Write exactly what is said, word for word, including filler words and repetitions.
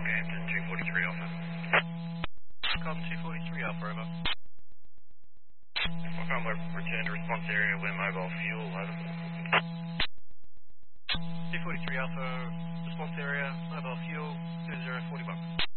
Rockhampton, two forty-three Alpha. Carlton two forty-three Alpha, over. Welcome, we're return to response area, we're mobile fuel, over. two forty-three Alpha, response area, mobile fuel, two zero four one.